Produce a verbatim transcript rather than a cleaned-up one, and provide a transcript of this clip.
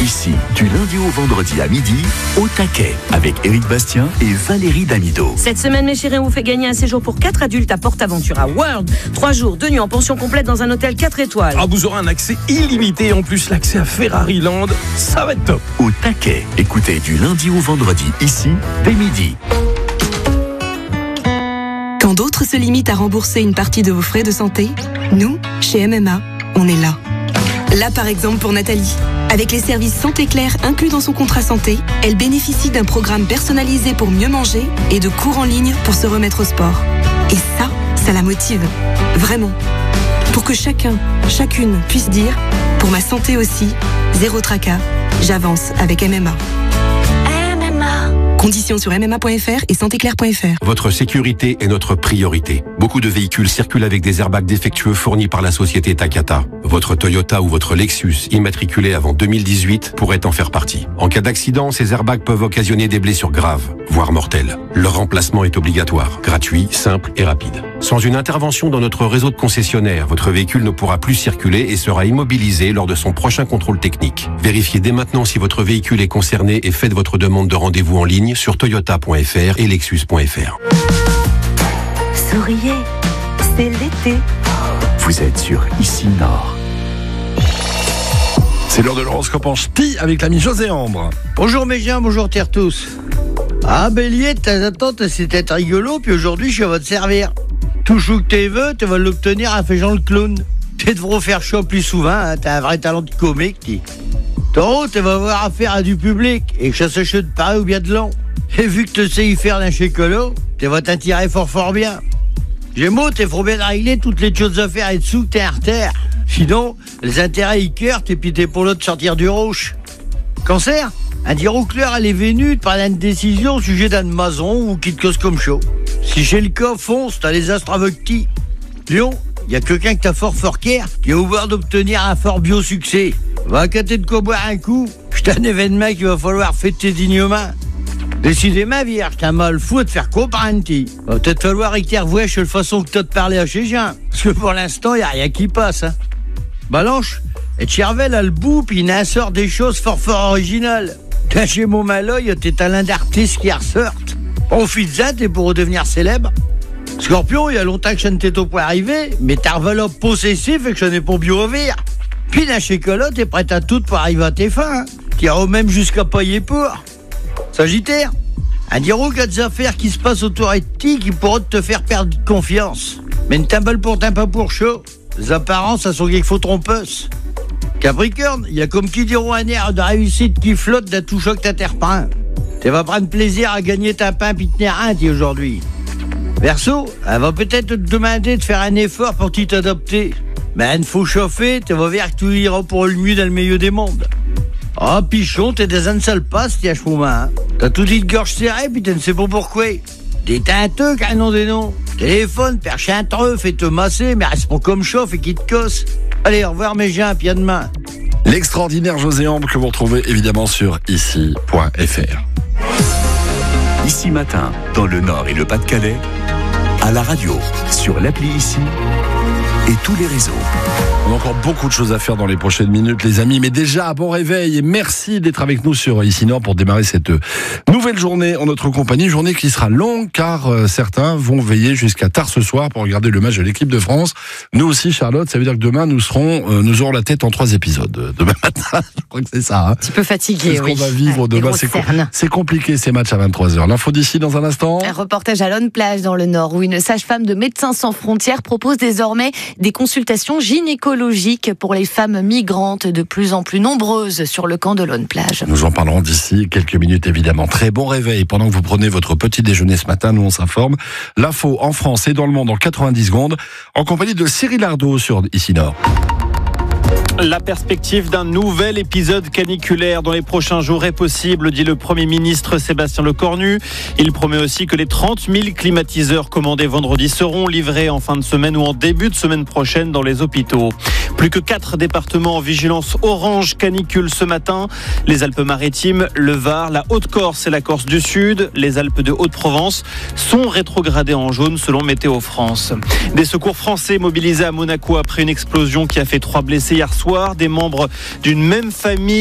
Ici, du lundi au vendredi à midi, au taquet, avec Éric Bastien et Valérie Damido. Cette semaine, mes chéris, on vous fait gagner un séjour pour quatre adultes à PortAventura World. Trois jours, deux nuits en pension complète dans un hôtel quatre étoiles. Ah, vous aurez un accès illimité et en plus l'accès à Ferrari Land. Ça va être top. Au taquet, écoutez du lundi au vendredi, ici, dès midi. Quand d'autres se limitent à rembourser une partie de vos frais de santé, nous, chez M M A, on est là. Là, par exemple, pour Nathalie. Avec les services Santé Claire inclus dans son contrat santé, elle bénéficie d'un programme personnalisé pour mieux manger et de cours en ligne pour se remettre au sport. Et ça, ça la motive. Vraiment. Pour que chacun, chacune puisse dire « Pour ma santé aussi, zéro tracas, j'avance avec M M A ». Conditions sur m m a point f r et santé claire point f r. Votre sécurité est notre priorité. Beaucoup de véhicules circulent avec des airbags défectueux fournis par la société Takata. Votre Toyota ou votre Lexus, immatriculé avant deux mille dix-huit, pourrait en faire partie. En cas d'accident, ces airbags peuvent occasionner des blessures graves, voire mortelles. Leur remplacement est obligatoire, gratuit, simple et rapide. Sans une intervention dans notre réseau de concessionnaires, votre véhicule ne pourra plus circuler et sera immobilisé lors de son prochain contrôle technique. Vérifiez dès maintenant si votre véhicule est concerné et faites votre demande de rendez-vous en ligne sur toyota point f r et lexus point f r. Souriez, c'est l'été. Vous êtes sur Ici Nord. C'est l'heure de l'horoscope en ch'ti avec l'ami José Ambre. Bonjour mes gens, bonjour terre tous. Ah Bélier, tes attentes c'était rigolo, puis aujourd'hui je suis à votre servir. Tout chou que tu veux, tu vas l'obtenir à Féjean le clown. Tu devrais faire chaud plus souvent, hein, t'as un vrai talent de comique, tu. Taureau, tu vas avoir affaire à du public, et que ça se chute de Paris ou bien de long. Et vu que tu sais y faire d'un chécolo, tu vas t'attirer fort fort bien. Gémeaux, t'es faut bien régler toutes les choses à faire et dessous que t'es en terre. Sinon, les intérêts ils curtent et puis t'es pour l'autre sortir du roche. Cancer, un diroucleur elle est venue de parler d'une décision au sujet d'un maçon ou qui te cause comme chaud. Si chez le cas fonce, t'as les astres avoctis. Lion, y a quelqu'un que t'as fort fort care qui a ouvert d'obtenir un fort bio-succès. Va à côté de quoi boire un coup, c'est un événement qu'il va falloir fêter dignement. Décidément, vierge, t'as mal fou de faire comprendre, ti. Va peut-être falloir éclairvoyer chez le façon que t'as de parler à chez Jean. Parce que pour l'instant, y a rien qui passe, hein. Balanche, et Chervel a le bout, pis il en sort des choses fort fort originales. T'as chez mon malin, y a tes talents d'artiste qui ressortent. Profite-en, t'es pour redevenir célèbre. Scorpion, il y a longtemps que je ne t'ai au point arrivé, mais t'as enveloppe possessif et que je n'ai pas bio revire. Puis dans chez Colo, t'es prête à tout pour arriver à tes fins, hein. T'iras même jusqu'à payer pour. Sagittaire, un diro qu'il y a des affaires qui se passent autour de ti qui pourront te faire perdre confiance. Mais ne t'emballe pourtant pas pour chaud. Les apparences, elles sont quelque faut trompeuses. Capricorne, il y a comme qui diront un air de réussite qui flotte d'un tout choc t'interprend. Tu vas prendre plaisir à gagner ta pain pis tenir un ti aujourd'hui. Verseau, elle va peut-être te demander de faire un effort pour t'y t'adopter. Mais il faut chauffer, tu vas voir que tu iras pour le mieux dans le milieu des mondes. Ah, oh, pichon, t'es des sale passe, tiens, je hein. T'as tout dit de gorge serrée, pis tu ne sais pas pourquoi. Des teinteux, qu'un nom des noms. Téléphone, perche un treu, fais te masser, mais reste pas comme chauffe et qui te cosse. Allez, au revoir mes gens, puis à demain. L'extraordinaire José Ambre que vous retrouvez évidemment sur ici point f r. Ici Matin, dans le Nord et le Pas-de-Calais, à la radio, sur l'appli Ici et tous les réseaux. On a encore beaucoup de choses à faire dans les prochaines minutes, les amis. Mais déjà, bon réveil et merci d'être avec nous sur Ici Nord pour démarrer cette nouvelle journée en notre compagnie. Journée qui sera longue car euh, certains vont veiller jusqu'à tard ce soir pour regarder le match de l'équipe de France. Nous aussi, Charlotte, ça veut dire que demain, nous serons, euh, nous aurons la tête en trois épisodes. Demain matin, je crois que c'est ça. Hein. Un petit peu fatigué, c'est ce oui. qu'on va vivre demain. C'est, com- c'est compliqué ces matchs à vingt-trois heures. L'info d'ici dans un instant. Un reportage à Lonne-Plage dans le Nord où une sage-femme de Médecins sans frontières propose désormais des consultations gynécologiques pour les femmes migrantes de plus en plus nombreuses sur le camp de Lonne-Plage. Nous en parlerons d'ici quelques minutes évidemment. Très bon réveil pendant que vous prenez votre petit déjeuner ce matin. Nous on s'informe. L'info en France et dans le monde en quatre-vingt-dix secondes en compagnie de Cyril Ardo sur Ici Nord. La perspective d'un nouvel épisode caniculaire dans les prochains jours est possible, dit le Premier ministre Sébastien Lecornu. Il promet aussi que les trente mille climatiseurs commandés vendredi seront livrés en fin de semaine ou en début de semaine prochaine dans les hôpitaux. Plus que quatre départements en vigilance orange canicule ce matin. Les Alpes-Maritimes, le Var, la Haute-Corse et la Corse du Sud, les Alpes de Haute-Provence sont rétrogradées en jaune selon Météo France. Des secours français mobilisés à Monaco après une explosion qui a fait trois blessés hier soir. Des membres d'une même famille